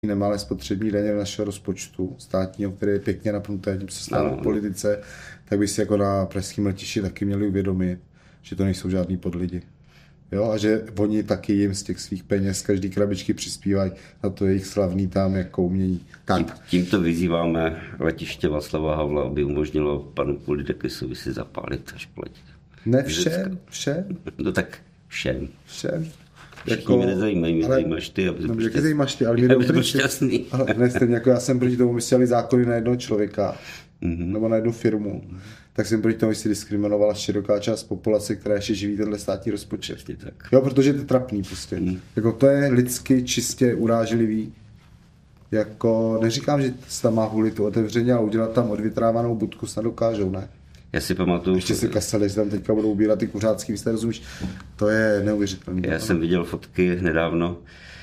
nemalé spotřební daně do našeho rozpočtu státního, který je pěkně napnuté, tím se stává v politice, tak by si jako na pražském letišti taky měli uvědomit, že to nejsou žádný podlidi. Jo, a že oni taky jim z těch svých peněz každý krabičky přispívají na to jejich slavný tam jako umění. Tak. Tímto vyzýváme letiště Václava Havla, aby umožnilo panu Polydekesovi si zapálit až platit. Ne všem? No tak všem. Jako, mě nezajímají, mě zajímáš ty, aby byl šťastný. Ale ne, stejně jako já jsem proti tomu vysílali zákony na jednoho člověka, nebo na jednu firmu, tak jsem proti tomu, že si diskriminovala široká část populace, která ještě živí tenhle státní rozpočet. Tak. Jo, protože to je trapný prostě. Jako to je lidsky čistě urážlivý. Jako neříkám, že se tam má hulit otevřeně a udělat tam odvětrávanou budku, snad dokážou, ne? Já si pamatuju... Ještě si kasali, že tam teďka budou ubírat ty kuřácký, vy rozumíš? To je neuvěřitelné. Já jsem viděl fotky nedávno,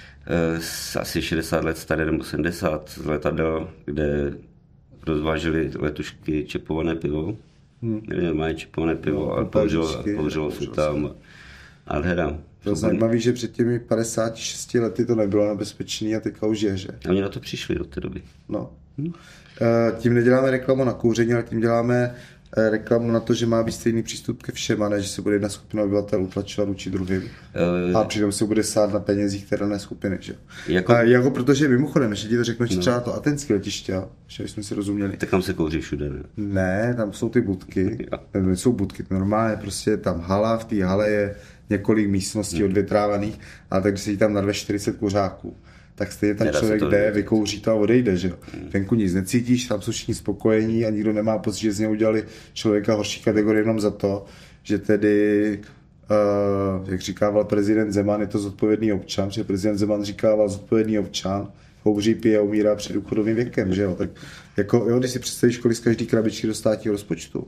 asi 60 let staré nebo 70 z letadel, kde rozváželi letušky čepované pivo. Normálně čepované pivo, ale použilo se tam nádhera. To je zajímavé, že před těmi 56 lety to nebylo nebezpečný a teďka už je, že? A oni na to přišli do té doby. No. Tím neděláme reklamu na kouření, ale tím děláme reklamu na to, že má být stejný přístup ke všem, a ne, že se bude jedna skupina obyvatel utlačovat vůči druhým. A přitom se bude sát na penězích té dané skupiny, že? Jako protože mimochodem, že ti to řeknu, že třeba to atenské letiště, že jsme si rozuměli. Tak tam se kouří všude, ne? Ne, tam jsou ty budky, jsou budky, normálně prostě tam hala, v té hale je několik místností odvětrávaných, ale tak když se jí tam narve 40 kuřáků, tak stejně ten člověk jde, vykouří to a odejde, že jo. Venku nic necítíš, tam jsou všichni spokojení a nikdo nemá pocit, že z něj udělali člověka horší kategorie jenom za to, že tedy, jak říkával prezident Zeman, je to zodpovědný občan, že prezident Zeman říkával zodpovědný občan, kouří, pije a umírá před důchodovým věkem, že jo. Tak jako, jo, když si představíš, kolik z každý krabičky do státního rozpočtu,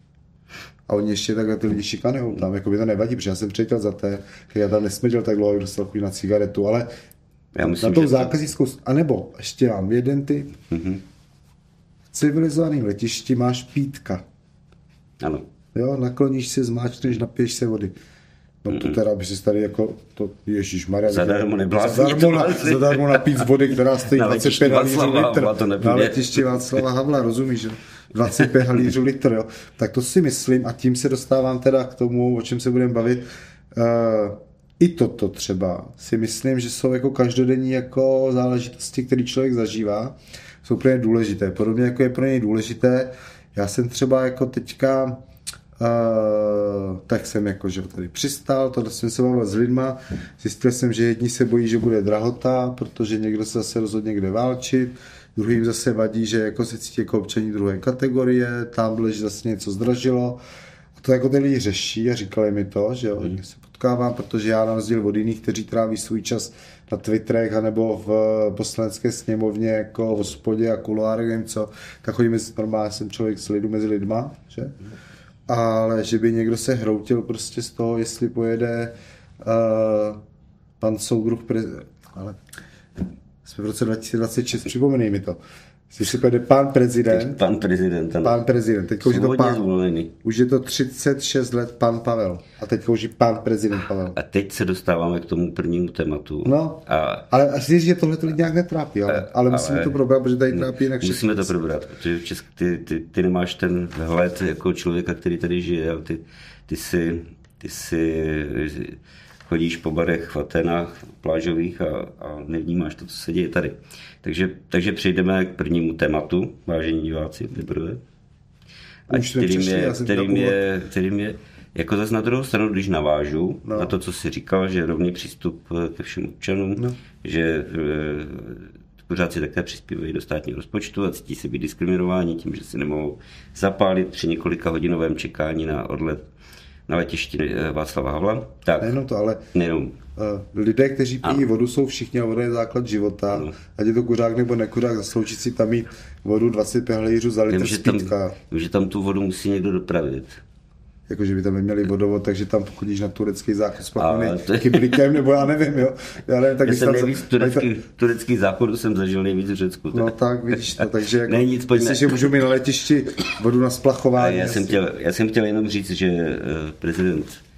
a oni ještě takhle ty lidi šikanujou tam, jako by to nevadí, protože já jsem přítel za té, já tam nesmrděl tak dlouho, jak dostal chuť na cigaretu, ale na tou zákaznickou, anebo ještě mám jeden typ. V civilizovaném letišti máš pítka. Ano. Jo, nakloníš se, zmáčkneš, napiješ se vody. No to teda by si tady jako, to ježišmarja. Zadarmo napít z vody, která stojí 25 halířů litr. Na letišti Václava Havla, rozumíš, že? 25 halířů litr, jo. Tak to si myslím a tím se dostávám teda k tomu, o čem se budeme bavit. I toto třeba si myslím, že jsou jako každodenní jako záležitosti, které člověk zažívá, jsou pro ně důležité. Podobně jako je pro něj důležité, já jsem třeba jako teďka, tak jsem jako, že tady přistál, tohle jsem se bavil s lidma, zjistil jsem, že jedni se bojí, že bude drahota, protože někdo se zase rozhodně kde válčit, druhým zase vadí, že jako se cítí jako občaní druhé kategorie, tamhle, že zase něco zdražilo. A to jako ty lidi řeší a říkali mi to, že jo, se potkávám, protože já na rozdíl od jiných, kteří tráví svůj čas na Twitterech anebo v poslanecké sněmovně jako v hospodě a kuloárech, nevím co, tak chodím normálně, jsem člověk s lidu mezi lidma, že? Ale že by někdo se hroutil prostě z toho, jestli pojede pan soudruh ale jsme v roce 2026, připomenej mi to. Jestli pojede pán prezident. Pán prezident. Teď už je to už je to 36 let pan Pavel. A teď už je pán prezident Pavel. A teď se dostáváme k tomu prvnímu tématu. No, ale asi říct, že tohle to lidi nějak netrápí, ale musíme to probrat, protože tady trápí jinak všechno. Musíme to probrat, protože v Česku ty nemáš ten vhled jako člověka, který tady žije. Ty si chodíš po barech v Atenách plážových a nevnímáš to, co se děje tady. Takže přejdeme k prvnímu tématu, vážení diváci, vyprve. Kterým je, jako zase na druhou stranu, když navážu na to, co jsi říkal, že rovný přístup ke všem občanům, že kuřáci také přispívají do státního rozpočtu a cítí se být diskriminováni tím, že si nemohou zapálit při několika hodinovém čekání na odlet na letišti Václava Havla. Tak. Nejenom to, ale lidé, kteří pijí vodu, jsou všichni a voda je základ života. Ať je to kuřák nebo nekuřák, zaslouží si tam mít vodu 25 halířů za litr zpítka. Že tam tu vodu musí někdo dopravit. Jakože by tam neměli vodovod, takže tam chodíš na turecký záchod spakovaný kyblíkem, nebo já nevím, jo. Já nevím, tak já jsem nejvíc turecký záchodu jsem zažil nejvíc v Řecku. No tak, vidíš to, takže jako, myslím, že můžu mít na letišti vodu na splachování. Já jsem chtěl jenom říct, že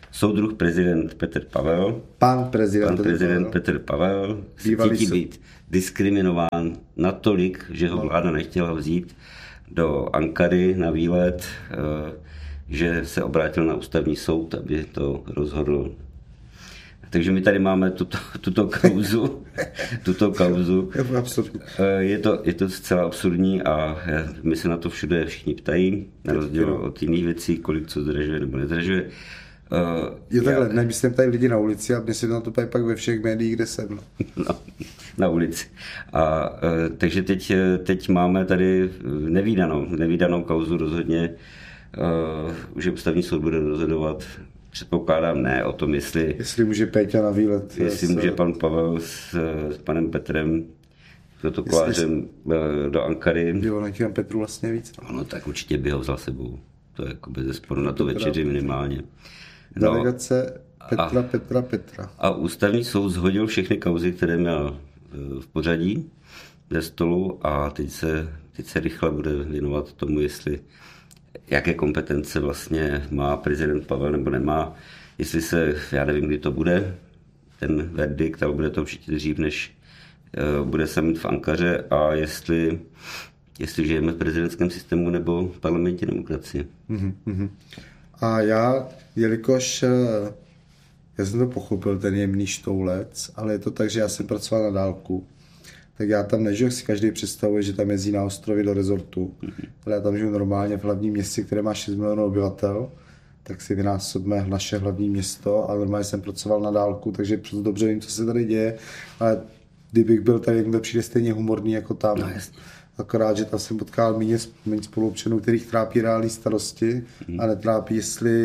soudruh prezident Petr Pavel, pan prezident Petr Pavel, diskriminován natolik, že ho vláda nechtěla vzít do Ankary na výlet, že se obrátil na ústavní soud, aby to rozhodl. Takže my tady máme tuto kauzu. Je to zcela absurdní a my se na to všude všichni ptají, na rozdíl od jiných věcí, kolik co zdražuje nebo nezdražuje. Jo takhle, nemyslím tady lidi na ulici a mě se na to ptají pak ve všech médiích, kde jsem. No, na ulici. Takže teď máme tady nevídanou kauzu rozhodně, že ústavní soud bude rozhodovat. Předpokládám ne o tom, jestli může Péťa na výlet. Jestli může pan Pavel s panem Petrem, protokolářem do Ankary. Jo, na Petru vlastně víc. No tak určitě by ho vzal sebou. To je jako bez zesporu na to večeři minimálně. Delegace Petra. A ústavní soud shodil všechny kauzy, které měl v pořadí ze stolu a teď se rychle bude věnovat tomu, jaké kompetence vlastně má prezident Pavel nebo nemá. Jestli se, já nevím, kdy to bude, ten verdikt, ale bude to určitě dřív, než bude summit v Ankaře a jestli žijeme v prezidentském systému nebo v parlamentní demokracii. A jelikož já jsem to pochopil, ten jemný štoulec, ale je to tak, že já jsem pracoval na dálku, tak já tam nežiju, jak si každý představuje, že tam jezdí na ostrovy do rezortu, ale já tam žiju normálně v hlavním městě, které má 6 milionů obyvatel, tak si vynásobíme naše hlavní město a normálně jsem pracoval na dálku, takže přes dobře vím, co se tady děje, ale kdybych byl tady, to přijde stejně humorný jako tam. No, akorát, že tam jsem potkal méně spoluobčanů, kterých trápí reální starosti a netrápí, jestli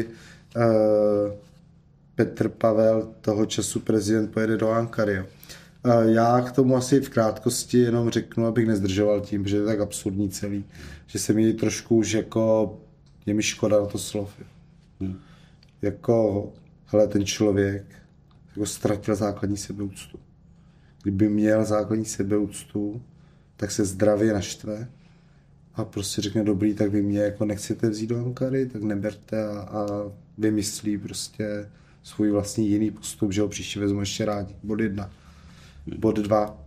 Petr Pavel, toho času prezident, pojede do Ankary. Já k tomu asi v krátkosti jenom řeknu, abych nezdržoval tím, že je tak absurdní celý, že se mi trošku už jako, je mi škoda na to slov. Jako, hele, ten člověk jako ztratil základní sebeúctu. Kdyby měl základní sebeúctu, tak se zdravě naštve a prostě řekne dobrý, tak vy mě jako nechcete vzít do Ankary, tak neberte a vymyslí prostě svůj vlastní jiný postup, že ho příště vezmu ještě rádi. Bod 1. Bod 2.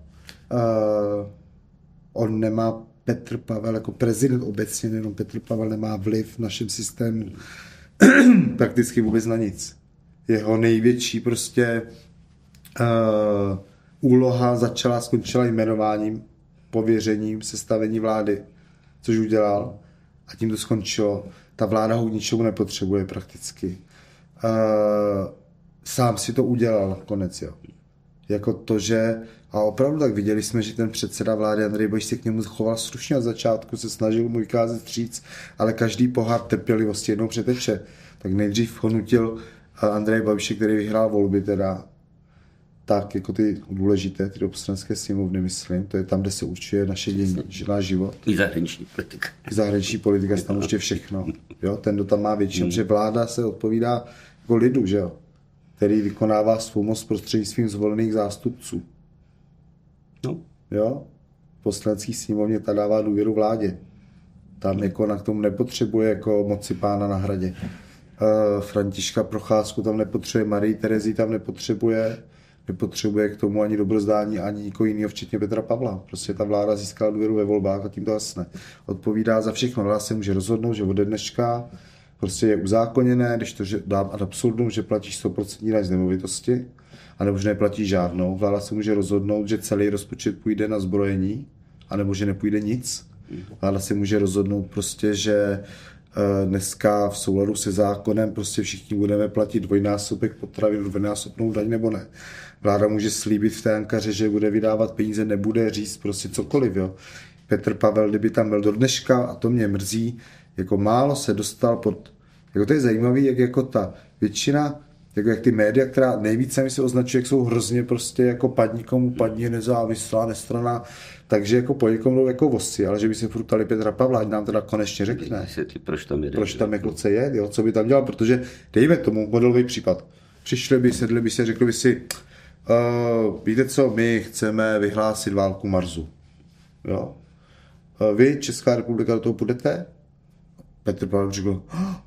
On nemá, Petr Pavel jako prezident obecně, nejenom Petr Pavel, nemá vliv v našem systému prakticky vůbec na nic. Jeho největší prostě úloha skončila jmenováním, pověřením, sestavení vlády, což udělal a tím to skončilo. Ta vláda ho k ničemu nepotřebuje prakticky. Sám si to udělal konec, jo. Jako to, že a opravdu tak viděli jsme, že ten předseda vlády Andrej Babiš se k němu choval slušně od začátku, se snažil mu vykázat vstříc, ale každý pohár trpělivosti jednou přeteče. Tak nejdřív ho nutil Andrej Babiše, který vyhrál volby teda, tak jako ty důležité, ty do poslanecké sněmovny, myslím, to je tam, kde se určuje naše dění, náš život. I zahraniční politika. I zahraniční politika, tam určitě všechno. Jo? Ten, kdo tam má většinu, že vláda se odpovídá jako lidu, že jo? Který vykonává svou moc prostřednictvím zvolených zástupců. No. Jo? V poslanecké sněmovně ta dává důvěru vládě. Tam jako na k tomu nepotřebuje jako moci pána na hradě. Františka Procházku tam nepotřebuje, Marii Terezii tam nepotřebuje k tomu ani Dobrozdání, ani nikoho jiného, včetně Petra Pavla. Prostě ta vláda získala důvěru ve volbách a tím to jasné. Odpovídá za všechno. Vláda se může rozhodnout, že ode dneška prostě je uzákoněné, když to dám ad absurdum, že platíš 100% daň z nemovitosti, anebo že neplatí žádnou. Vláda se může rozhodnout, že celý rozpočet půjde na zbrojení, anebo že nepůjde nic. Vláda se může rozhodnout prostě, že dneska v souladu se zákonem prostě všichni budeme platit dvojnásobek potravin, dvojnásobnou daň nebo ne. Vláda může slíbit v té Ankaře, že bude vydávat peníze, nebude říct prostě cokoliv. Jo. Petr Pavel, kdyby tam byl do dneška, a to mě mrzí, jako málo se dostal pod, jako to je zajímavý, jak jako ta většina, jako jak ty média, která nejvíce mi se označuje, jak jsou hrozně prostě jako padni komu padni, nezávislá, nestranná, takže jako po někom jdou jako vosy, ale že by se furt ptali Petra Pavla, ať nám teda konečně řekne, proč tam jako chce jet, jo, co by tam dělal, protože dejme tomu modelový případ. Přišli by, sedli by si, řekli by si, víte co, my chceme vyhlásit válku Marsu. Jo? Vy, Česká republika, do toho půjdete? Petr Pavel řekl,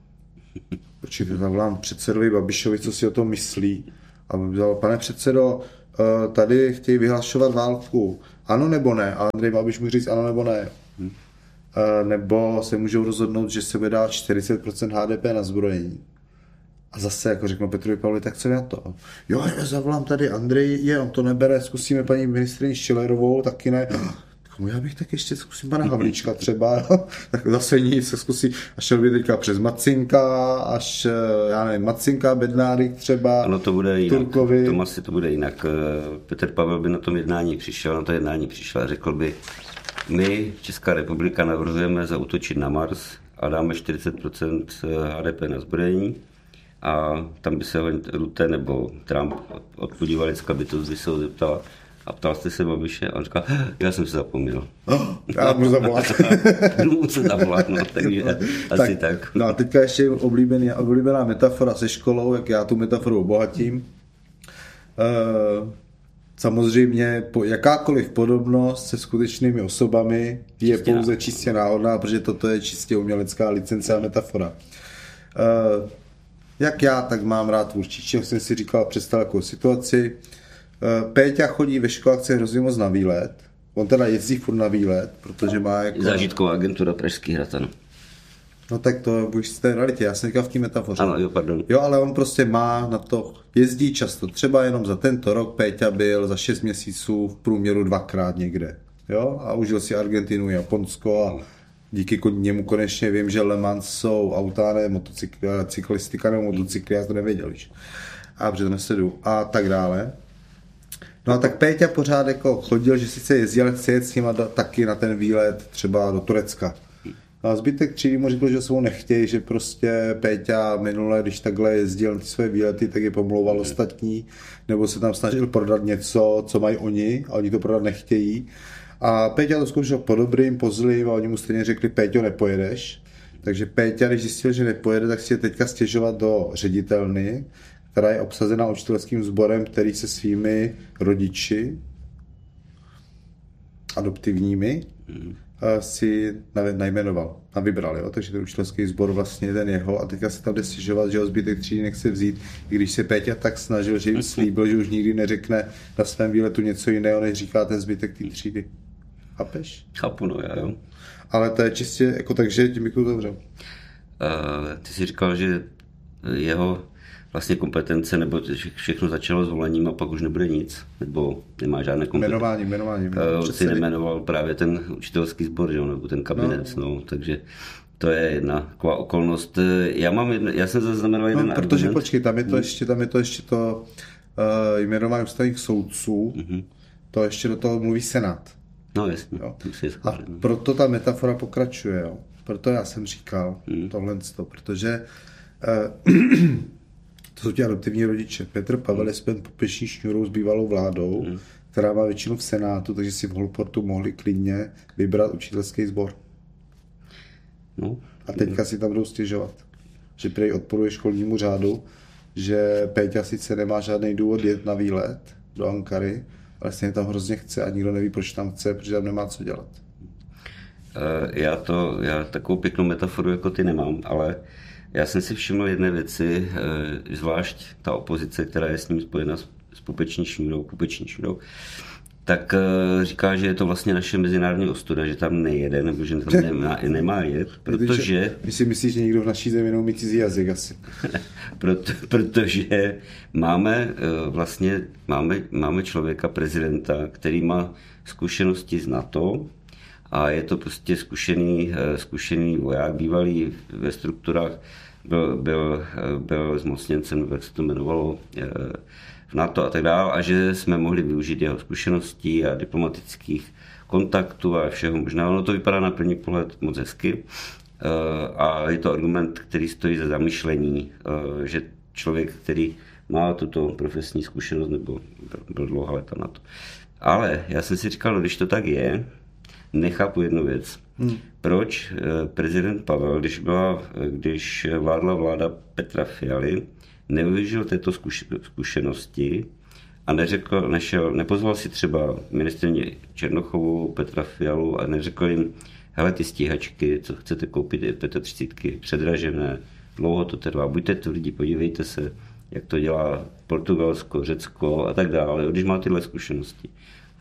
určitě zavolám předsedovi Babišovi, co si o tom myslí. A vzal, pane předsedo, tady chtějí vyhlašovat válku ano nebo ne. A Andrej Babiš může říct ano nebo ne. Nebo se můžou rozhodnout, že se bude dát 40% HDP na zbrojení. A zase jako řeknu Petrovi Pavlovi, tak co na to? Jo, já zavolám tady Andrej, on to nebere, zkusíme paní ministryni Schillerovou, taky ne. Já bych tak ještě zkusím pana Havlíčka třeba, tak zase nic, se zkusí, a šel by teďka přes Macinka, až, já nevím, Macinka, Bednárik třeba, ano, to bude jinak. Turkovi. Tomasi, to bude jinak. Petr Pavel by na tom jednání přišel, na to jednání přišel a řekl by, my, Česká republika, navrhujeme zaútočit na Mars a dáme 40% HDP na zbrojení a tam by se Rutte nebo Trump odpodívali z kabitu, by se ho zeptal, a ptal jste se Babiše a on říkal, já jsem se zapomněl. Já můžu zavolat. Můžu zavolat, no, takže asi tak. No a teďka ještě oblíbená metafora se školou, jak já tu metaforu obohatím. Samozřejmě jakákoliv podobnost se skutečnými osobami je pouze čistě náhodná, protože toto je čistě umělecká licence a metafora. Jak já, tak mám rád tvůrčí činnost, jsem si říkal, představ takovou situaci. Péťa chodí ve školách hrozně moc na výlet. On teda jezdí furt na výlet, protože má jako... Zážitková agentura Pražský hrad, ano. No tak to už z té realitě, já jsem říkal v té metafoře. Ano, jo, pardon. Jo, ale on prostě má na to, jezdí často. Třeba jenom za tento rok Péťa byl za 6 měsíců v průměru 2krát někde. Jo, a užil si Argentinu, Japonsko a díky němu konečně vím, že Le Mans jsou auta, ne cyklistika nebo motocykly, já to nevěděl, víš. A protože to nesledu. A tak dále. No a tak Péťa pořád jako chodil, že sice jezdil, ale chce jet s nima taky na ten výlet třeba do Turecka. No a zbytek třídy mu řekl, že se mu nechtějí, že prostě Péťa minule, když takhle jezdil na ty své výlety, tak je pomlouval ostatní, nebo se tam snažil prodat něco, co mají oni, a oni to prodat nechtějí. A Péťa to zkoušel po dobrým, po zlým, a oni mu stejně řekli, Péťo, nepojedeš. Takže Péťa, když zjistil, že nepojede, tak si je teďka stěžovat do ředitelny, která je obsazená učitelským sborem, který se svými rodiči adoptivními si najmenoval a vybral, jo? Takže ten učitelský sbor vlastně ten jeho a teďka se tam jde stěžovat, že ho zbytek třídy nechce vzít, i když se Péťa tak snažil, že jim slíbil, že už nikdy neřekne na svém výletu něco jiného, než říká ten zbytek té třídy. Chápeš? Chápu, no já jo. Ale to je čistě jako tak, že tím bych uzavřel. Ty jsi říkal, že jeho vlastně kompetence, nebo všechno začalo s volením a pak už nebude nic, nebo nemá žádné kompetence. Jmenování. Si nemenoval právě ten učitelský sbor, nebo ten kabinet, no, takže to je jedna taková okolnost. Já jsem zaznamenal jeden argument. Protože počkej, tam je to ještě to jmenování ústavních soudců, to ještě do toho mluví Senát. No jasně, a proto ta metafora pokračuje, jo. Proto já jsem říkal tohleto, protože to jsou ti adoptivní rodiče. Petr Pavel je spojen pupeční šňůrou s bývalou vládou, která má většinu v Senátu, takže si v Holportu mohli klidně vybrat učitelský sbor. No, a teďka si tam budou stěžovat, že prej odporuje školnímu řádu, že Péťa sice nemá žádný důvod jet na výlet do Ankary, ale stejně tam hrozně chce a nikdo neví, proč tam chce, protože tam nemá co dělat. Já takovou pěknou metaforu jako ty nemám, ale já jsem si všiml jedné věci, zvlášť ta opozice, která je s ním spojena s pupeční šňůrou, tak říká, že je to vlastně naše mezinárodní ostuda, že tam nejede, nebo že tam nemá jet, protože... Vy si myslíš, že někdo v naší zemi neumí cizí jazyk asi. Protože máme člověka, prezidenta, který má zkušenosti z NATO, a je to prostě zkušený voják, bývalý ve strukturách, byl zmocněncem, jak se to jmenovalo, v NATO a tak dále, a že jsme mohli využít jeho zkušeností a diplomatických kontaktů a všeho možná. Ono to vypadá na první pohled moc hezky a je to argument, který stojí za zamyšlení, že člověk, který má tuto profesní zkušenost nebo byl dlouhá léta na to. Ale já jsem si říkal, když to tak je, nechápu jednu věc. Proč prezident Pavel, když vládla vláda Petra Fialy, nevyužil této zkušenosti a nepozval si třeba ministryni Černochovou, Petra Fialu a neřekl jim, hele, ty stíhačky, co chcete koupit, 35, předražené, dlouho to trvá, buďte tvrdí, podívejte se, jak to dělá Portugalsko, Řecko a tak dále, když má tyhle zkušenosti.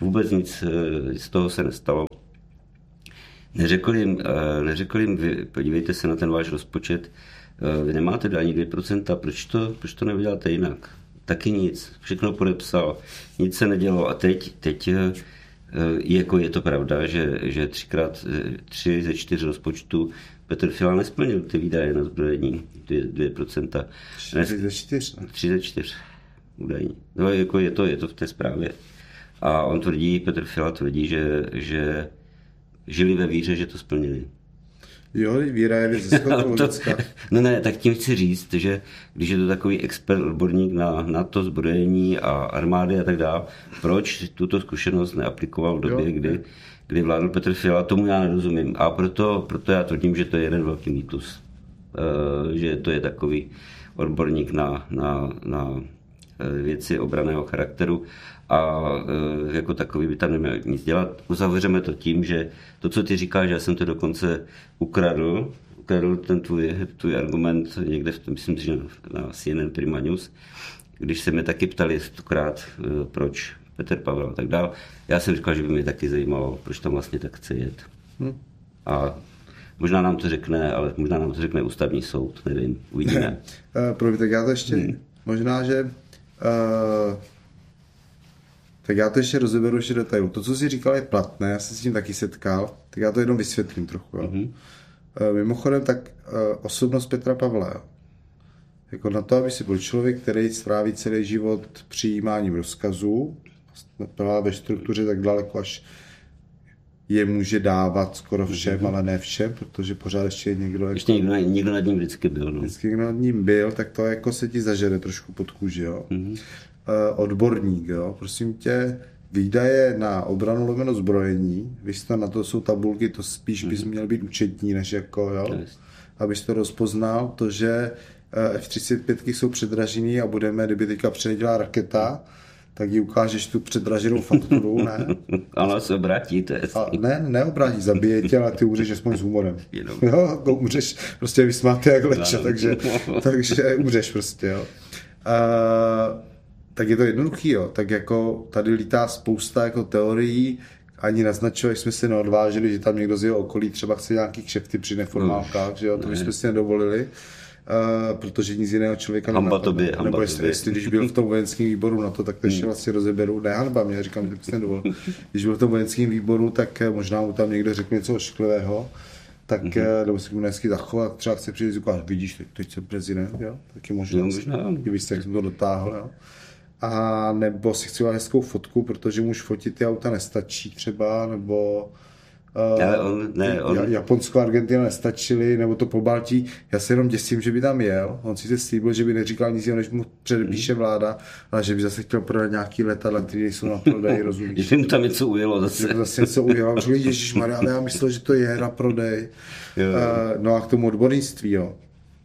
Vůbec nic z toho se nestalo. Neřekl jim, vy podívejte se na ten váš rozpočet, vy nemáte ani 2%, proč to neuděláte jinak? Taky nic, všechno podepsal, nic se nedělo a teď jako je to pravda, že 3 ze 4 rozpočtů Petr Fiala nesplnil ty výdaje na zbrojení, 2%. 3 ze 4? 3 ze 4 údajně. No, jako je to v té zprávě. A on Petr Fiala tvrdí, že žili ve víře, že to splnili. Jo, víra je věc logická. No ne, tak tím chci říct, že když je to takový expert, odborník na to zbrojení a armády a tak dále, proč tuto zkušenost neaplikoval v době, kdy vládl Petr Fiala, tomu já nerozumím. A proto já tvrdím, že to je jeden velký mýtus. Že to je takový odborník na věci obranného charakteru a jako takový by tam neměl nic dělat. Uzavřeme to tím, že to, co ty říkáš, že já jsem to dokonce ukradl ten tvůj argument někde, myslím, že na CNN Prima News, když se mě taky ptali 100krát, proč Petr Pavel a tak dál. Já jsem říkal, že by mě taky zajímalo, proč tam vlastně tak chce jet. A možná nám to řekne ústavní soud, nevím, uvidíme. Tak já to ještě, možná, že tak já to ještě rozeberu ještě detailu. To, co jsi říkal, je platné, já jsem s tím taky setkal, tak já to jenom vysvětlím trochu. Jo. Mimochodem, tak osobnost Petra Pavla, jo. Jako na to, aby si byl člověk, který stráví celý život přijímáním rozkazů, ve struktuře tak daleko, až je může dávat skoro všem, ale ne všem, protože pořád ještě někdo... Ještě někdo nad ním vždycky byl. No. Vždycky někdo nad ním byl, tak to jako se ti zažere trošku pod kůži, jo. Odborník, jo. Prosím tě, výdaje na obranu lomeno zbrojení, když to na to jsou tabulky, to spíš bys měl být účetní, než jako, jo. Abys to rozpoznal, to, že F-35 jsou předražený a kdyby teďka předělá raketa, tak ji ukážeš tu předraženou fakturu, ne? Ano, se obrátí, to je neobrátí, zabije tě, ale ty umřeš aspoň s humorem. Jo, jako umřeš, prostě vysmáte jak leče, takže umřeš prostě, jo. Tak je to jednoduchý, jo. Tak jako tady lítá spousta jako teorií, ani naznačuje, jsme se neodvážili, že tam někdo z jeho okolí třeba chce nějaký kšefty při neformálkách, že jo, to bychom si nedovolili. Protože nic jiného člověka nenapadne. Nebo jestli když byl v tom vojenském výboru na to, tak to ještě vlastně rozeberu. Ne, hanba mě, říkám, že bych nedovolil. Když byl v tom vojenském výboru, tak možná mu tam někdo řekl něco ošklivého, tak nebo si mu dnesky zachovat, třeba chce přijít a vidíš, teď jsem prezident, jo? Taky možná, kdybyš jak jsem to dotáhl, jo? A nebo si chci udělat hezkou fotku, protože mu už fotit ty auta nestačí třeba, nebo Japonsko a Argentina nestačili, nebo to Pobaltí. Já se jenom děsím, že by tam jel. On si se slíbil, že by neříkal nic jiného, než mu předepíše vláda, ale že by zase chtěl prodat nějaký letadla, které jsou na prodej, rozumíš? Že mu tam něco ujelo zase. Že zase něco ujelo. Řekl, ježišmarja, ale já myslel, že to je na prodej. No a k tomu odbornictví, jo.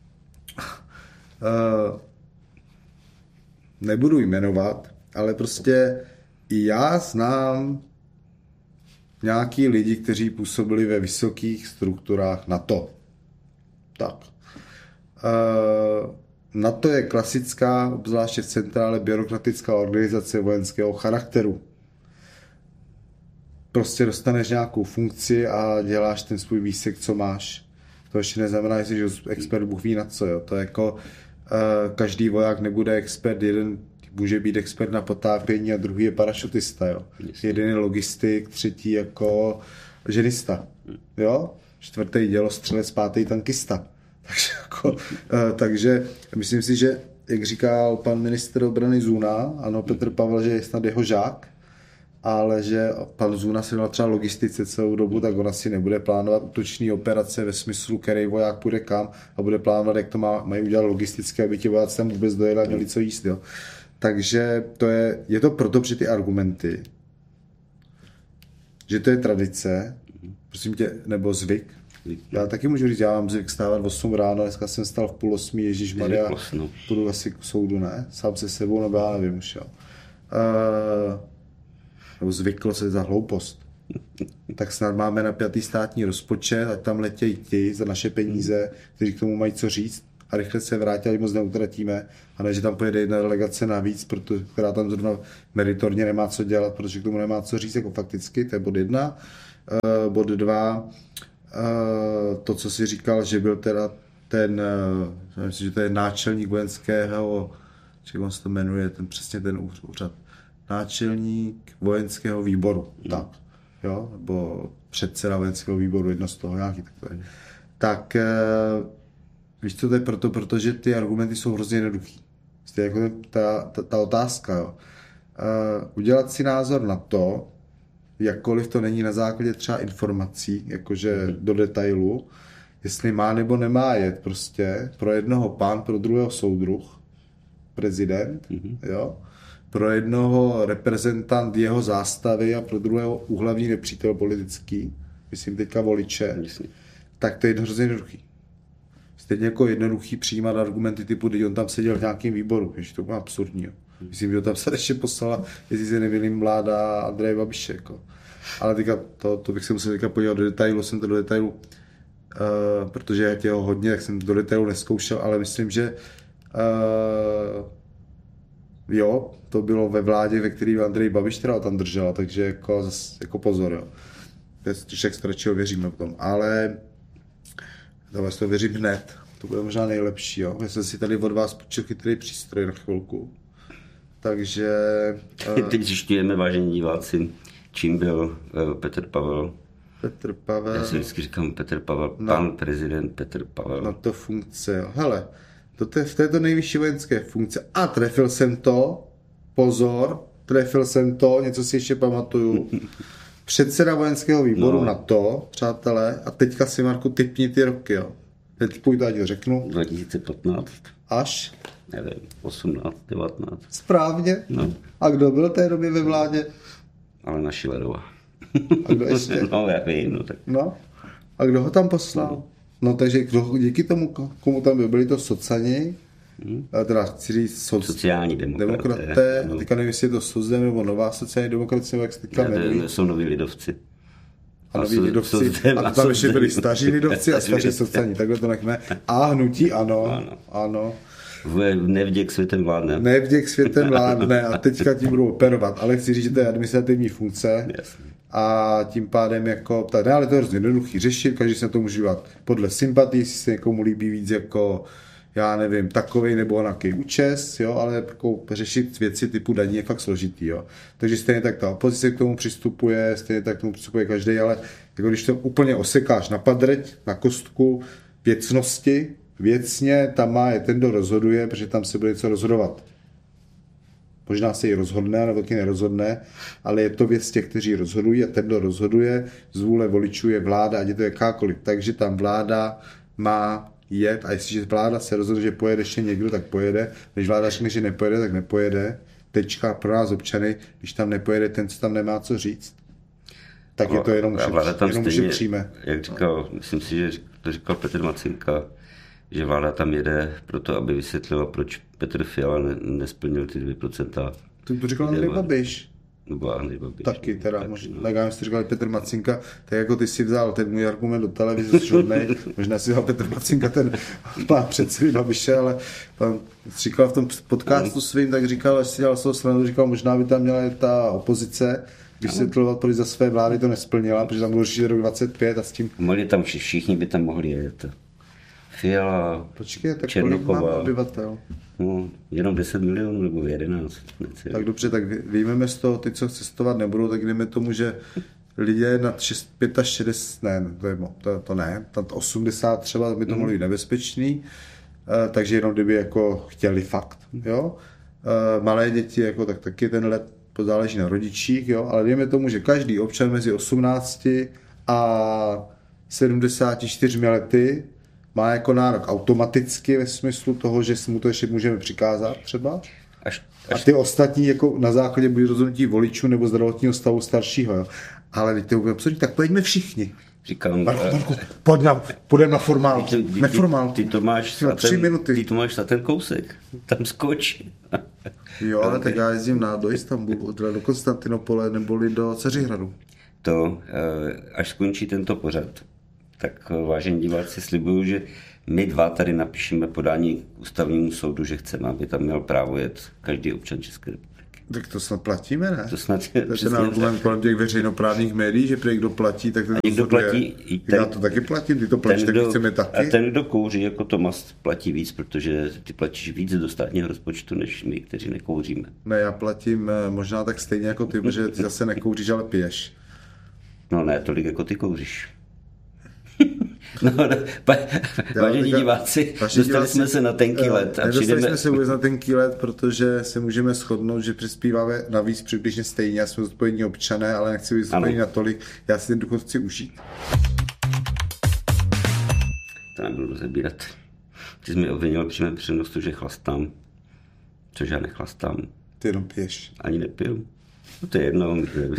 Nebudu jmenovat, ale prostě i já znám nějaký lidi, kteří působili ve vysokých strukturách NATO. Tak. NATO je klasická, obzvláště v centrále, byrokratická organizace vojenského charakteru. Prostě dostaneš nějakou funkci a děláš ten svůj výsek, co máš. To ještě neznamená, že jsi expert Bůh ví na co. Jo. To je jako každý voják nebude expert, jeden může být expert na potápění a druhý je parašutista, jo. Jeden je logistik, třetí jako ženista, jo. Čtvrtý dělostřelec, pátý tankista. Takže myslím si, že, jak říkal pan ministr obrany Zuna, ano, Petr Pavel, že je snad jeho žák, ale že pan Zuna se dal třeba logistice celou dobu, tak on asi nebude plánovat útoční operace ve smyslu, který voják půjde kam a bude plánovat, jak to mají udělat logisticky, aby ti vojáci tam vůbec dojeli a měli co jíst, jo. Takže je to proto při ty argumenty, že to je tradice, prosím tě, nebo zvyk. Já taky můžu říct, já mám zvyk stávat v 8 ráno, dneska jsem stal v 7:30, ježišmarja, půjdu asi k soudu, ne? Sám se sebou, nebo já nevím už, jo. Nebo zvyklo se za hloupost. Tak snad máme napjatý státní rozpočet, ať tam letějí ti za naše peníze, kteří k tomu mají co říct, a rychle se vrátí, ať moc neutratíme, a ne, že tam pojede jedna delegace navíc, která tam zrovna meritorně nemá co dělat, protože k tomu nemá co říct, jako fakticky, to je bod 1. Bod 2, to, co si říkal, že byl teda ten, myslím, že to je náčelník vojenského, jak on se to jmenuje, přesně ten úřad, náčelník vojenského výboru, tak, jo, nebo předseda vojenského výboru, jedno z toho nějaký takové. Tak víš, co to je proto, protože ty argumenty jsou hrozně jednoduchý. Jako ta otázka, jo. Udělat si názor na to, jakkoliv to není na základě třeba informací, jakože do detailu, jestli má nebo nemá jet prostě pro jednoho pán, pro druhého soudruh, prezident, jo, pro jednoho reprezentant jeho zástavy a pro druhého úhlavní nepřítel politický, myslím teďka voliče, tak to je hrozně jednoduchý. Stejně jako jednoduchý přijímat argumenty typu, když on tam seděl v nějakém výboru, jež to bylo absurdní. Jo. Myslím, že tam se ještě poslala, jestli se nevím, vláda Andreje Babiše. Jako. Ale teďka, to bych se musel teďka podívat do detailu, protože já těho hodně, tak jsem do detailu neskoušel, ale myslím, že jo, to bylo ve vládě, ve který Andrej Babiš teda tam držela, takže jako pozor, jo. Však stračil věříme v tom, ale to věřím hned, to bude možná nejlepší, jo. Já jsem si tady od vás počil chytrý přístroj na chvilku, takže... Teď zjišťujeme, vážení diváci, čím byl Petr Pavel. Petr Pavel. Já si vždycky říkám Petr Pavel, pan prezident Petr Pavel. Na to funkce, jo. Hele, v této nejvyšší vojenské funkce. A trefil jsem to, pozor, něco si ještě pamatuju. Předseda vojenského výboru na to, přátelé, a teďka si, Marku, tipni ty roky, jo. Teď půjdu, ať řeknu. 2015. Až? Nevím, 18, 19. Správně. No. A kdo byl té době ve vládě? Alena Schillerová. A kdo ještě? No, já vím, no tak. No. A kdo ho tam poslal? No, takže díky tomu, komu tam byli to socani, teda chci říct sociální demokraté, no. Teďka nevím, jestli je to SOSDEM nebo nová sociální demokracie, jak se teďka jmenují. Jsou noví lidovci. A noví lidovci, a tam ještě byli staří lidovci a staří sociální, takhle to nechme. A hnutí ano. Nevděk světem vládne. Nevděk světem vládne a teďka tím budou operovat, ale chci říct, že to je administrativní funkce. Jasně. A tím pádem jako, ne, ale to je hrozně jednoduchý řešit, každý se na to může dívat podle sympatii, jestli se někomu líbí víc jako, já nevím, takovej nebo onaký účes, jo, ale jako řešit věci typu daní je fakt složitý, jo. Takže stejně tak ta opozice k tomu přistupuje, stejně tak k tomu přistupuje každý, ale jako když to úplně osekáš na padreť, na kostku věcnosti, věcně tam má je ten, kdo rozhoduje, protože tam se bude něco rozhodovat. Možná se i rozhodne, ale taky nerozhodne, ale je to věc těch, kteří rozhodují a ten, kdo rozhoduje, z vůle voličů je vláda, ať je to jakákoliv. Takže tam vláda má jet a jestliže vláda se rozhodne, že pojede ještě někdo, tak pojede. Když vláda řekne, že nepojede, tak nepojede. Tečka pro nás občany, když tam nepojede ten, co tam nemá co říct, tak je to jenom přijme. Jak říkal, myslím si, že to říkal Petr Macinka, že vláda tam jede proto, aby vysvětlila, proč Petr Fiala nesplnil ty 2%. To říkal Andrej Babiš. Nebo Andrej Babiš. Taky teda, možná, já jste říkal Petr Macinka, tak jako ty si vzal ten můj argument do televize šodnej, možná si vzal Petr Macinka ten pán předsedy Babiše, ale pan říkal v tom podcastu svým, tak říkal, až si dělal svou stranu, říkal, možná by tam měla ta opozice, vysvětlovat, proč za své vlády to nesplnila, protože tam bylo řešit rok 25 a s tím... Mohli tam všichni by tam mohli jet. Fiala, počkej, tak Černochová. Kolik máme obyvatel? No, jenom 10 milionů nebo 11. Neceli. Tak dobře, tak vyjmeme z toho, ty, co cestovat nebudou, tak jdeme tomu, že lidé nad 65, to ne, nad 80 třeba by to mohlo být nebezpečný, takže jenom kdyby jako chtěli fakt, jo. Malé děti, jako tak taky ten let záleží na rodičích, jo, ale dejme tomu, že každý občan mezi 18 a 74 lety má jako nárok automaticky ve smyslu toho, že mu to ještě můžeme přikázat třeba. A ty ostatní jako na základě buď rozhodnutí voličů nebo zdravotního stavu staršího. Jo. Ale teď to absurdní, tak pojďme všichni. Říkám, Marku, půjdeme na formálku. Ty to máš na 3 minuty. Ty to máš na ten kousek. Tam skoč. Jo, ale tak já jezdím do Istanbulu, do Konstantinopole neboli do Ceřihradu. Až skončí tento pořad, Tak vážení diváci, slibuju, že my dva tady napíšeme podání k ústavnímu soudu, že chceme, aby tam měl právo jet každý občan České republiky. Tak to snad platíme, ne? To snad je ten argument kolem těch veřejnoprávních médií, že prý kdo platí, tak to někdo platí. Já to taky platím, ty to platíš, tak chceme taky. A ten, kdo kouří jako Tomas, platí víc, protože ty platíš víc do státního rozpočtu, než my, kteří nekouříme. Ne, já platím možná tak stejně jako ty, protože ty zase nekouříš, ale piješ. No ne, tolik jako ty kouříš. Vážení diváci, dostali jsme se na tenký let. Nedostali jsme se vůbec na tenký let, protože se můžeme shodnout, že přispíváme navíc přibližně stejně. Já jsme zodpovědní občané, ale nechci být zodpovědní natolik. Já si ten důchod chci užít. To nebudu rozebírat. Ty jsi mi obvinil přímém přenosu, že chlastám. Což já nechlastám. Ty jenom piješ. Ani nepiju. No to je jedno,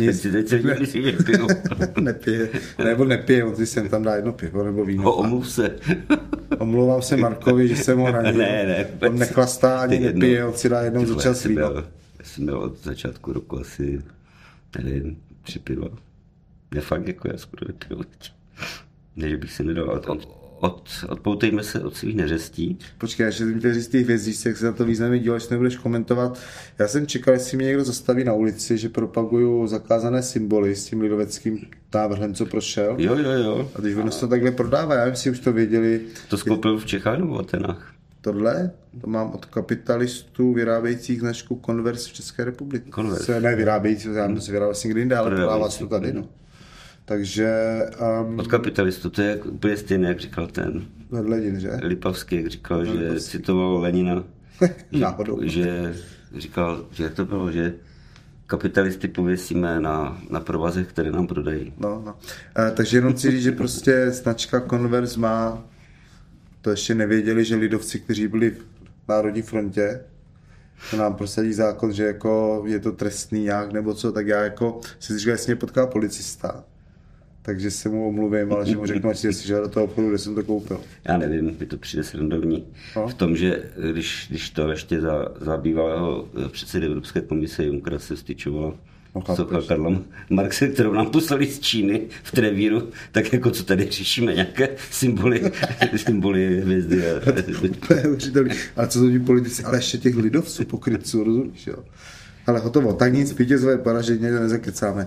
nepije, nebo nepije, on si sem tam dá jedno pivo nebo víno. Omluv se. Omlouvám se Markovi, že jsem ho ranil. Ne, on nechlastá ani nepije, on si dá jednou za čas víno. Já jsem měl od začátku roku asi, nevím, 3 piva. Ne fakt, jako já skoro nepiju. Ne, že bych si nedal. Odpoutejme se od svých neřestí. Počkej, ještě jsem chtěl říct těch hvězdíček, se na to významně díval, že nebudeš komentovat. Já jsem čekal, jestli mě někdo zastaví na ulici, že propaguju zakázané symboly s tím lidoveckým návrhem, co prošel. Jo. A když ono se to takhle prodává, já nevím, jestli už to věděli. To skoupil v Čechách nebo v Atenách? Tohle? To mám od kapitalistů vyrábějících značku Converse v České republice. Converse? Ne vyrábějící, já nevím, to se vyrává někde jinde, ale prodává se to tady, no. Takže... Od kapitalistů, to je úplně stejné, jak říkal ten Ledin, že? Lipavský, jak říkal, že citoval Lenina, že říkal, že jak to bylo, že kapitalisty pověsíme na provazech, které nám prodají. No. Takže jenom chci říct, že prostě značka Converse má, to ještě nevěděli, že lidovci, kteří byli v Národní frontě, to nám prosadí zákon, že jako je to trestný nějak nebo co, tak já jako si říkal, jestli mě potká policista, takže se mu omluvím, ale že mu řeknu, ať si žádá do toho obchodu, kde jsem to koupil. Já nevím, mi to přijde srandovní. No. V tom, že když to ještě za bývalého předsedy Evropské komise Junckera se styčovala socha Karla Marxe, kterou nám poslali z Číny v Trevíru, tak jako co tady řešíme, nějaké symboly hvězdy. Ale co jsou ti politici, ale ještě těch lidovců, pokrytců, rozumíš, jo? Ale hotovo, tak nic, vítězové paražení, nezakecáme.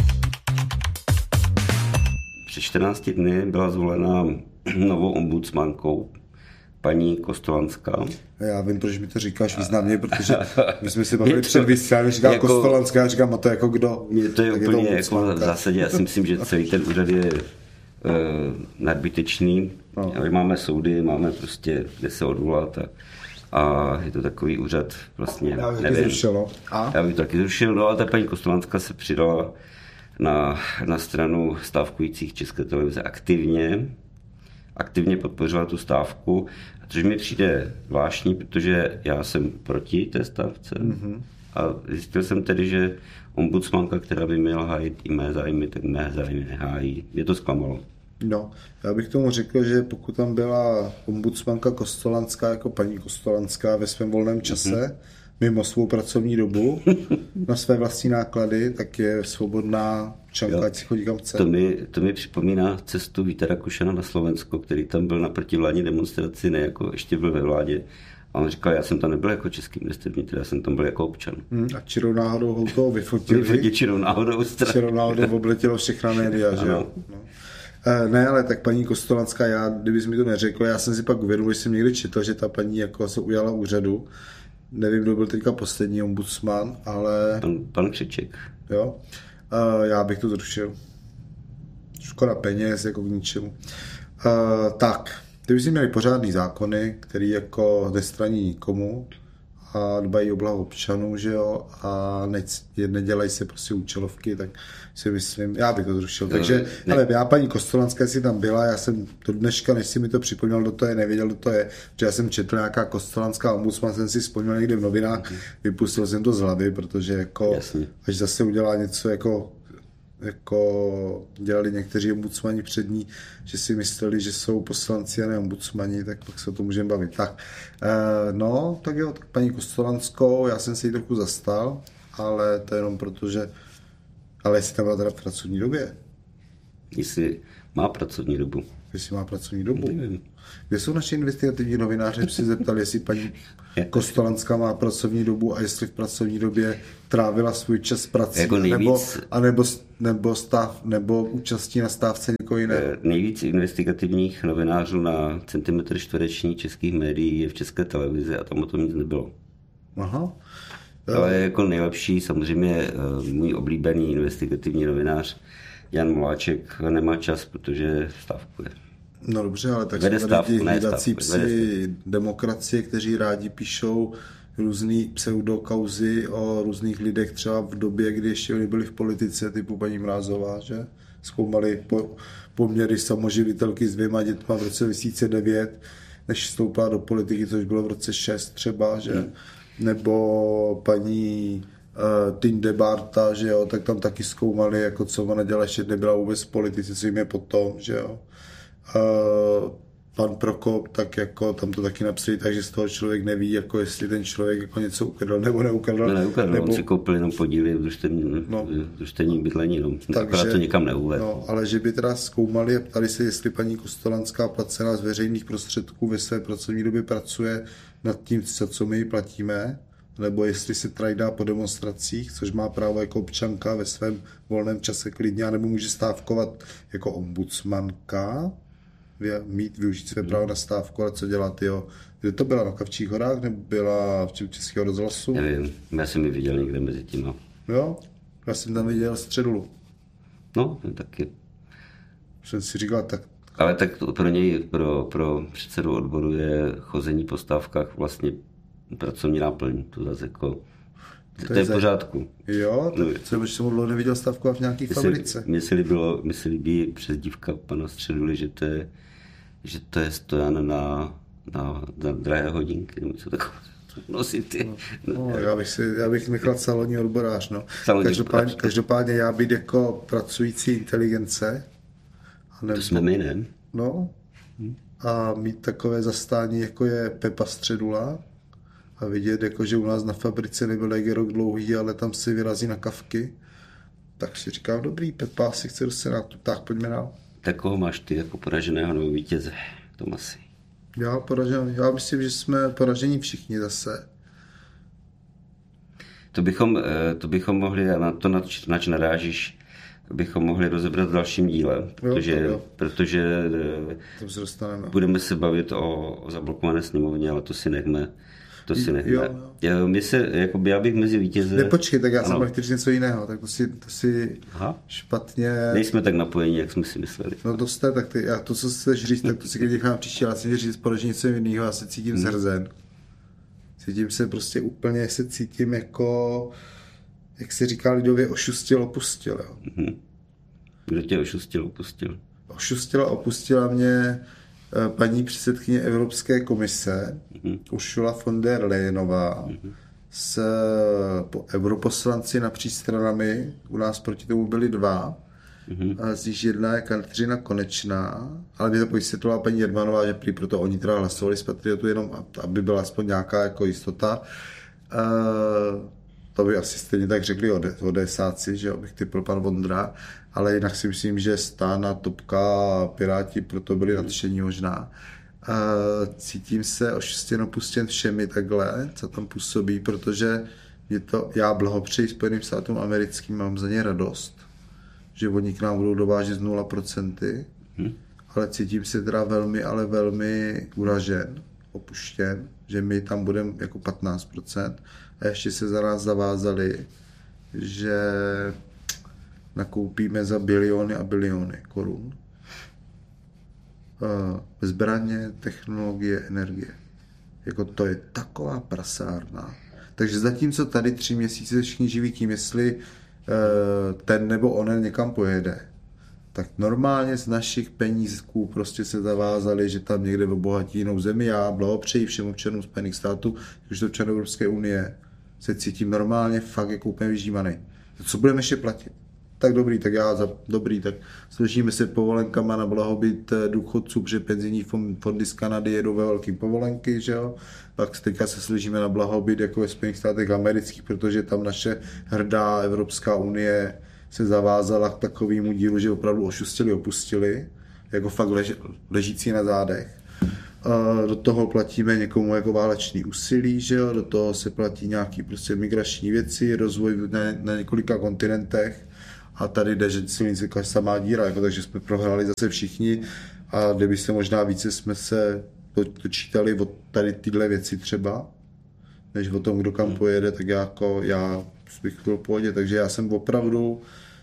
Před 14 dny byla zvolena novou ombudsmankou paní Kostolanská. Já vím, proč mi to říkáš významně, protože my jsme si bavili před vysíláním, říká jako, Kostolanská, já říkám, a to jako kdo? To je úplně jako v zásadě, já si myslím, že celý ten úřad je nadbytečný. No. Máme soudy, máme prostě, kde se odvolat a je to takový úřad vlastně, nevím. Já bych to taky zrušil, no a ta paní Kostolanská se přidala na stranu stávkujících České televize aktivně podpořila tu stávku, což mi přijde zvláštní, protože já jsem proti té stávce a zjistil jsem tedy, že ombudsmanka, která by měla hájit i mé zájmy, tak mé zájmy nehájí. Mě to zklamalo. No, já bych tomu řekl, že pokud tam byla ombudsmanka Kostolanská jako paní Kostolanská ve svém volném čase, mimo svou pracovní dobu, na své vlastní náklady, tak je svobodná čanka, ať si chodí kam chce. To mi připomíná cestu Víta Rakušana na Slovensko, který tam byl na protivládní demonstraci, ne jako ještě byl ve vládě. A on říkal, já jsem tam nebyl jako český ministr vnitra, já jsem tam byl jako občan. A čirou náhodou ho toho vyfotili. Čirou náhodou obletělo všechna média, že jo? No. Ne, ale tak paní Kostolanská, kdybys mi to neřekl, já jsem si pak uvědomil, že jsem někdy četl, že ta paní jako se ujala úřadu. Nevím, kdo byl teďka poslední ombudsman, ale... Pan Křeček. Jo. Já bych to zrušil. Škoda peněz, jako k ničemu. Tak, kdyby si měli pořádný zákony, který jako nestraní nikomu a dbají o blaho občanů, že jo, a nedělají se prostě účelovky, tak si myslím, já bych to zrušil. Takže, ale já paní Kostolanská si tam byla, já jsem do dneška, než si mi to připomněl, kdo to je, nevěděl, kdo to je, protože já jsem četl nějaká Kostolanská ombudsman, jsem si vzpomněl někde v novinách, vypustil jsem to z hlavy, protože jako, až zase udělá něco jako dělali někteří ombudsmani před ní, že si mysleli, že jsou poslanci a ne ombudsmani, tak pak se o tom můžeme bavit. Tak, no, tak jo, tak paní Kostolanskou, já jsem si ji trochu zastal, ale to jenom proto, že ale jestli tam byla teda v pracovní době. jestli má pracovní dobu. Jestli má pracovní dobu? Nevím. Kde jsou naši investigativní novináři, si zeptali, jestli paní Kostolanská má pracovní dobu a jestli v pracovní době trávila svůj čas prací, jako nejvíc, nebo účastí na stávce někoho jiného. Nejvíc investigativních novinářů na centimetr čtvereční českých médií je v České televizi a tam o tom nic nebylo. Aha. Ale jako nejlepší samozřejmě můj oblíbený investigativní novinář Jan Moláček nemá čas, protože stávkuje. No dobře, ale tak vede jsou stávku, tady hlídací psi demokracie, kteří rádi píšou různý pseudokauzy o různých lidech třeba v době, kdy ještě oni byli v politice, typu paní Mrázová, že? Zkoumali poměry samoživitelky s 2 dětma v roce 2009, než vstoupila do politiky, což bylo v roce 6 třeba, že? Nebo paní Tinde Barta, že jo, tak tam taky zkoumali, jako co ona dělala, ještě nebyla vůbec v politice, co jim je potom, že jo. Pan Prokop, tak jako tam to taky napsali, takže z toho člověk neví, jako jestli ten člověk jako něco ukradl nebo neukradl. Neukradl, on si koupil jenom podíly v družstevním bydlení, akorát to nikam neuvedl. No, ale že by teda zkoumali a ptali se, jestli paní Kostolanská placená z veřejných prostředků ve své pracovní době pracuje nad tím, co my ji platíme, nebo jestli se trajdá po demonstracích, což má právo jako občanka ve svém volném čase klidně, nebo může stávkovat jako ombudsmanka, využít své právo na stávku, ale co dělá tyjo? Kde to byla, na Kavčích horách, nebo byla v Českého rozhlasu? Nevím, já jsem ji viděl někde mezi tím. Jo, já jsem tam viděl Středulu. No, taky. Jsem si říkal, tak... Ale tak to pro něj, pro předsedu odboru je chození po stávkách vlastně pracovní náplň, to zase jako... To je v pořádku. Jo, tak no, jsem dlouho neviděl stávkovat v nějaký fabrice. Mně se líbí přezdívka pana Středuly, že to je stojan na drahé hodinky, nebo co takové nosit ty. No, já bych nechal salonní odborář, no. Každopádně já být jako pracující inteligence. To jsme my, ne? No. A mít takové zastání, jako je Pepa Středula, a vidět, jako, že u nás na fabrice nebyl jak je rok dlouhý, ale tam si vyrazí na kavky, tak si říkám, dobrý, Pepa si chce do Senátu, tak pojďme dál. Tak koho máš ty jako poraženého nebo vítěze, Tomasi? Já myslím, že jsme poražení všichni zase. To bychom mohli, na to, nač narážíš, bychom mohli rozebrat v dalším díle, protože budeme se bavit o zablokované sněmovně, ale to si nechme. Já bych mezi vítěze... Nepočkej, tak já jsem chtěl říct něco jiného, tak to si špatně... Nejsme tak napojení, jak jsme si mysleli. No to jste, tak to, co chceš říct, tak to si když nechám příště, ale si říct poražení něco jiného, já se cítím zhrzen. Cítím se prostě úplně, cítím jako, jak se říká lidově, ošustil, opustil. Jo. Kdo tě ošustil, opustil? Opustila mě paní předsedkyně Evropské komise, Ursula von der Leyenová, s europoslanci napříč stranami, u nás proti tomu byli 2, z nich jedna je Kateřina Konečná, ale mě to vysvětlila paní Jermanová, že prý proto oni teda hlasovali z Patriotu jenom, aby byla aspoň nějaká jako jistota. To by asi stejně tak řekli odesáci, že bych typl pan Vondra, ale jinak si myslím, že STAN a Topka, Piráti proto byli nadšení možná. Cítím se ošustěn, opustěn všemi takhle, co tam působí, protože já blahopřeji Spojeným státům americkým, mám za ně radost, že oni k nám budou dovážet 0%, ale cítím se teda velmi, ale velmi uražen, opuštěn, že my tam budeme jako 15%, a ještě se za nás zavázali, že nakoupíme za biliony a biliony korun zbraně, technologie, energie. Jako to je taková prasárna. Takže zatímco tady 3 měsíce všichni živí tím, jestli ten nebo onen někam pojede, tak normálně z našich penízků prostě se zavázali, že tam někde obohatí jinou zemi. Já blahopřeji všem občanům Spojených států, když to občanů Evropské unie se cítím normálně fakt jako úplně vyžívaný. Co budeme ještě platit? Tak dobrý, tak složíme se povolenkama na blahobyt důchodců, protože penzijní fondy z Kanady jedou ve velký povolenky, že jo? Pak teďka se složíme na blahobyt jako ve Spojených státech amerických, protože tam naše hrdá Evropská unie se zavázala k takovému dílu, že opravdu ošustili, opustili, jako fakt ležící na zádech. Do toho platíme někomu jako válečný úsilí, že jo? Do toho se platí nějaký prostě migrační věci, rozvoj na několika kontinentech a tady jde, že silnice každá samá díra, jako, takže jsme prohráli zase všichni a kdyby se možná více jsme se dočítali o tady tyhle věci třeba, než o tom, kdo kam pojede, tak já bych byl v pohodě, takže já jsem opravdu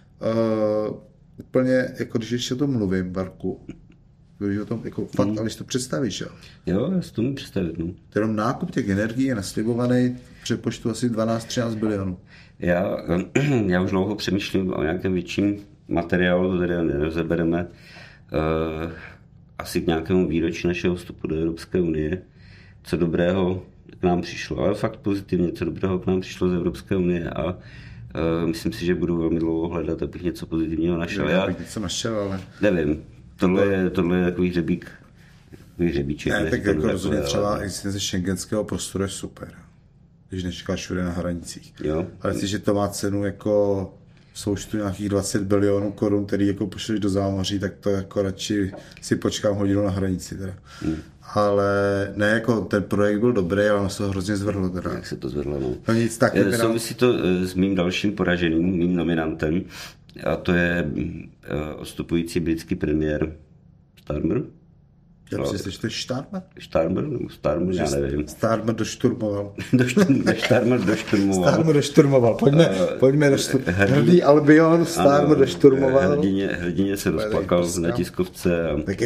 úplně, jako když ještě o tom mluvím, Barku, když o tom, jako fakt, ale když to představíš, jo? Jo, já si to můžu představit, no. Jenom nákup těch energií je naslibovaný v přepočtu asi 12-13 bilionů. Já už dlouho přemýšlím o nějakém větším materiálu, to tady nerozebereme, asi k nějakému výročí našeho vstupu do Evropské unie, co dobrého k nám přišlo, ale fakt pozitivně, co dobrého k nám přišlo z Evropské unie a myslím si, že budu velmi dlouho hledat, abych něco pozitivního našel. Já bych něco našel, ale... Nevím, tohle je takový hřebíček. Ne, tak jako rozhodně třeba existence šengenského prostoru je super, když nečekáš všude na hranicích. Jo. Ale že to má cenu jako součtu nějakých 20 bilionů korun, který jako pošleš do zámoří, tak to jako radši si počkám hodinu na hranici teda. Ale ne, jako ten projekt byl dobrý, ale ono se ho hrozně zvrhlo teda. Jak se to zvrhlo, no. No nic tak. Souvisí to s mým dalším poraženým, mým nominantem, a to je odstupující britský premiér Starmer. Já myslím, že to je Starmer? Starmer, já nevím. Starmer došturmoval. Starmer došturmoval. Pojďme Hrdý Albion, Starmer došturmoval. Hrdině se rozplakal na tiskovce.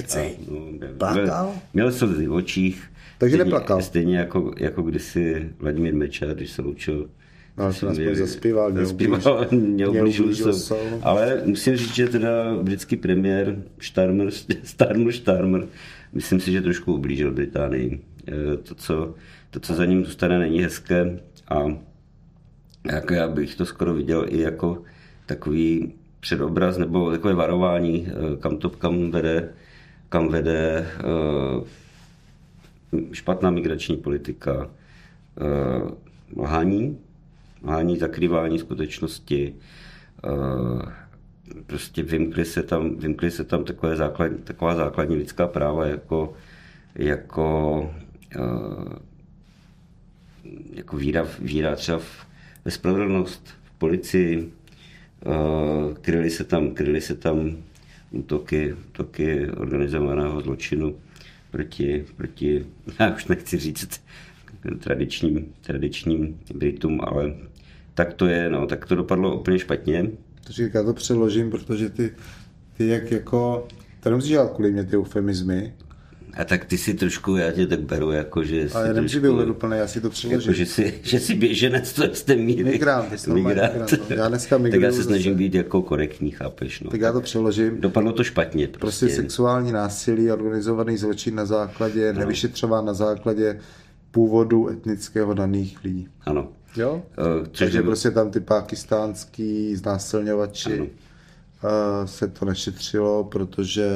Měl slzy v očích. Takže neplakal. Stejně jako kdysi Vladimír Mečiar, když se loučil. No, se aspoň zaspíval, mě ublížil jsem. Ale musím říct, že teda britský premiér Starmer, myslím si, že trošku ublížil Británii. To, co za ním zůstane, není hezké a jako já bych to skoro viděl i jako takový předobraz nebo takové varování, kam vede špatná migrační politika, lhaní, zakrývání skutečnosti, prostě vymkly se tam taková základní lidská práva jako víra třeba ve spravedlnost, v policii, kryly se tam útoky organizovaného zločinu proti já už nechci říct tradičním Britům, ale tak to je, no, tak to dopadlo úplně špatně. Takže já to přeložím, protože ty jak jako, to nemusíš dělat kvůli mě ty eufemizmy. A tak ty si trošku, já tě tak beru, jako že... Ale nemůžu být uveduplný, já si to přeložím. Jako, že jsi běženec, to jste míry. Migrant. Já dneska migruju. Tak já se snažím být jako korektní, chápeš, no. Tak já to přeložím. Dopadlo to špatně. Prostě sexuální násilí, organizovaný zločin na základě, nevyšetřován na základě původu etnického daných lidí. Ano. Jo? Takže prostě tam ty pákistánský znásilňovači se to nešetřilo, protože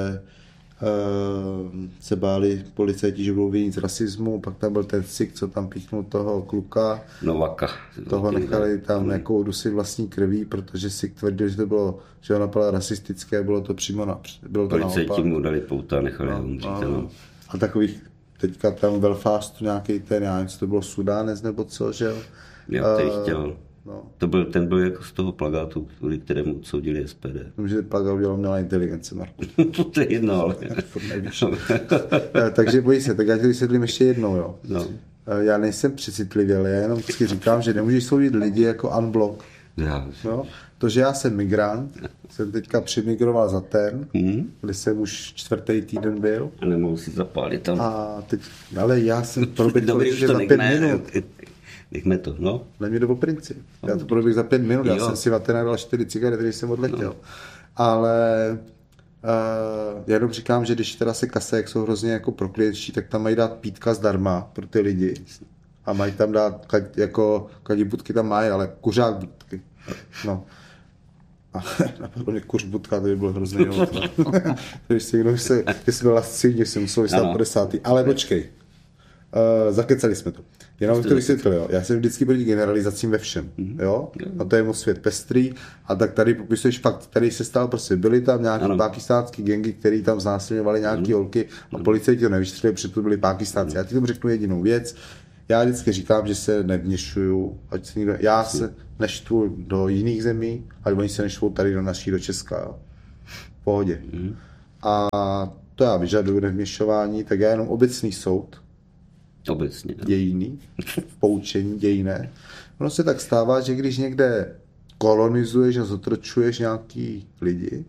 se báli policajti, že budou vinit z rasismu, pak tam byl ten Sikh, co tam píchnul toho kluka. Novaka. Toho nechali tam jako udusit vlastní krví, protože Sikh tvrdil, že to bylo, že ona byla rasistické a bylo to přímo bylo to policajti mu dali pouta, nechali ho umřít. A takových teďka tam v Belfastu nějaký ten, já nevím, co to bylo Sudánec nebo co, že jo? Jo, který chtěl. No. Ten byl jako z toho plagátu, kterému odsoudili SPD. Vím, že plagát udělal umělá inteligence, Marku. To je jedno, ale... Takže bojí se, tak já ti vysvětlím ještě jednou, jo. No. Já nejsem přecitlivělý, já jenom vždycky říkám, že nemůžeš soudit lidi jako unblock. No? To, že já jsem migrant, jsem teďka přimigroval za ten, kde jsem už 4. týden byl. A nemohu si zapálit tam. A teď, ale já jsem proběhl za 5 minut. Nechme to, no. Dej mi do princip. Já to proběhl za 5 minut, já jsem si dal 4 cigarety, když jsem odletěl. No. Ale já jenom říkám, že když teda se kase, jak jsou hrozně jako proklientští, tak tam mají dát pítka zdarma pro ty lidi. A mají tam dát, jako kadibutky tam mají, ale kuřák budky. No. A napadlo mě kuř budka, to by bylo hrozný. Takže si někdo, že jsme lascivní, si musel vystát 50. Ale počkej. Zakecali jsme to. Jenom to vysvětlil, jo. Já jsem vždycky proti generalizacím ve všem, jo. A to je moc svět pestrý. A tak tady popisuješ fakt, tady se stalo prostě, byly tam nějaký pákistánský gengy, který tam znásilňovali nějaký holky a policajti to nevyšetřili, protože to byli Pákistánci. Já ti tomu řeknu jedinou věc. Já vždycky říkám, že se nevměšuju, ať se někdo, já se neštvu do jiných zemí, ale oni se neštvou tady do Česka, jo. V pohodě. A to já vyžaduju nevměšování, tak já jenom obecný soud, obecně, dějiny, poučení dějinné. Ono se tak stává, že když někde kolonizuješ a zotročuješ nějaký lidi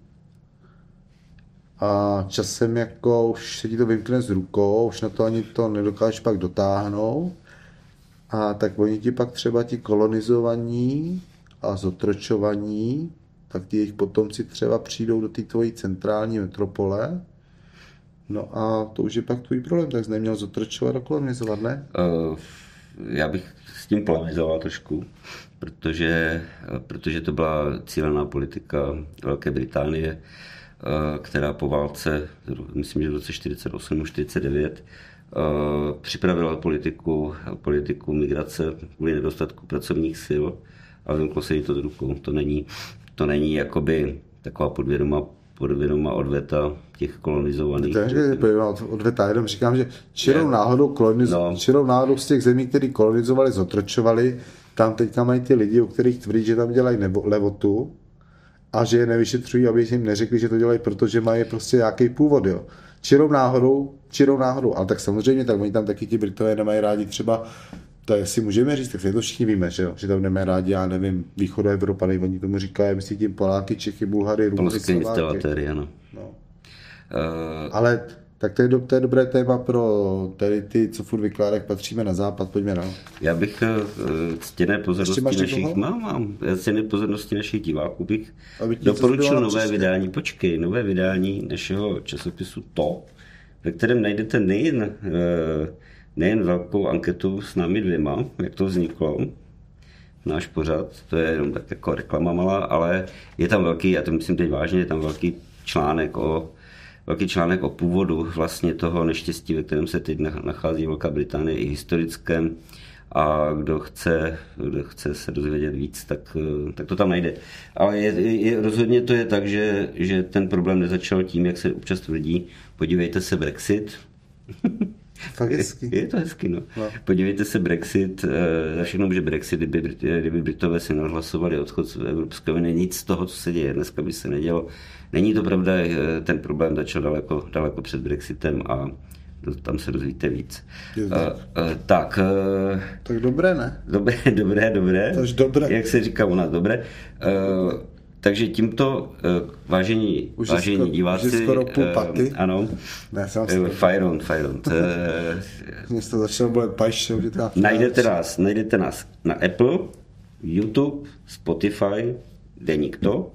a časem jako už se ti to vymkne z rukou, už na to ani to nedokážeš pak dotáhnout, a tak oni ti pak třeba ti kolonizovaní a zotročovaní, tak ti jejich potomci třeba přijdou do té tvojí centrální metropole. No a to už je pak tvůj problém, tak jsi neměl zotročovat a kolonizovat, ne? Já bych s tím polemizoval trošku, protože to byla cílená politika Velké Británie, která po válce, myslím, že v roce 48-49, připravila politiku migrace kvůli nedostatku pracovních sil a vymklo se jí to do rukou. To není jakoby taková podvědomá odveta těch kolonizovaných. Odveta, jenom říkám, že čirou náhodou z těch zemí, které kolonizovali, zotročovali, tam teďka mají ty lidi, o kterých tvrdí, že tam dělají levotu a že je nevyšetřují, aby jim neřekli, že to dělají, protože mají prostě nějaký původ, jo. Čirou náhodou, ale tak samozřejmě, tak oni tam taky ti Britové nemají rádi třeba, to jestli můžeme říct, tak to všichni víme, že tam nemají rádi, já nevím, východoevropany, oni tomu říkají, myslí tím Poláky, Čechy, Bulhary, Rumunci, Slováky. Ano. No. Ale tak to je dobré téma pro tady ty, co furt vykládá, jak patříme na západ, pojďme na. Já bych ctěné pozornosti našich diváků bych doporučil nové vydání našeho časopisu To, ve kterém najdete nejen velkou anketu s námi dvěma, jak to vzniklo, náš pořad, to je jenom tak jako reklama malá, ale je tam velký, a to myslím teď vážně, je tam velký článek o původu vlastně toho neštěstí, ve kterém se teď nachází Velká Británie i historickém, a kdo chce se dozvědět víc, tak to tam najde. Ale rozhodně to je tak, že ten problém nezačal tím, jak se občas tvrdí, podívejte se Brexit. Tak hezky. Je to hezky, no. Podívejte se Brexit, za všechno může Brexit, kdyby Britové si nehlasovali odchod z Evropské unie, nic z toho, co se děje dneska, by se nedělo. Není to pravda, ten problém začal daleko před Brexitem a tam se dozvíte víc. Tak dobré, ne? Dobré. Takže dobré. Jak se říká u nás, dobré. Takže tímto, vážení diváci, skoro půl paty. Ano, ne, fire on. Mě to začalo bolet pajšou, že to najdete nás na Apple, YouTube, Spotify, Deník To.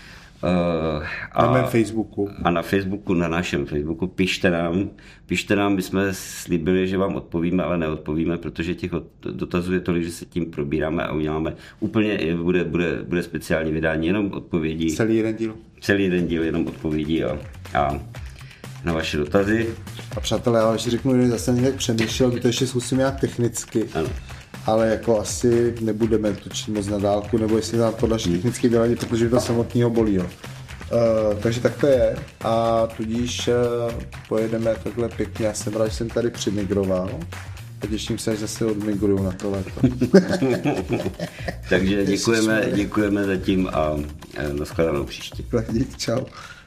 A na Facebooku. A na Facebooku, na našem Facebooku. Pište nám, my jsme slíbili, že vám odpovíme, ale neodpovíme, protože těch dotazů je tolik, že se tím probíráme a uděláme úplně, bude speciální vydání, jenom odpovědí. Celý jeden díl, jenom odpovědí a na vaše dotazy. A přátelé, já ještě řeknu, že zase nějak přemýšlel, to ještě zkusím nějak technicky. Ano. Ale jako asi nebudeme točit moc na dálku, nebo jestli nám podle technicky vylení, protože to samotného bolí. Jo. Takže tak to je a tudíž pojedeme takhle pěkně. Já jsem rád, že jsem tady přimigroval a těším se, že zase odmigruju na to léto. Takže děkujeme zatím a nashledanou příště. Dík, čau.